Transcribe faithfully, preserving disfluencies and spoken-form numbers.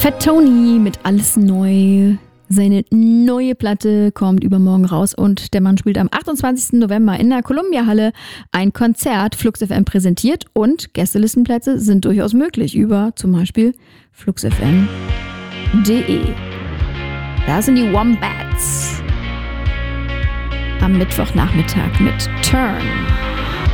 Fat Tony mit Alles Neu. Seine neue Platte kommt übermorgen raus und der Mann spielt am achtundzwanzigsten November in der Columbia-Halle ein Konzert. Flux F M präsentiert und Gästelistenplätze sind durchaus möglich über zum Beispiel fluxfm punkt de. Da sind die Wombats am Mittwochnachmittag mit Turn.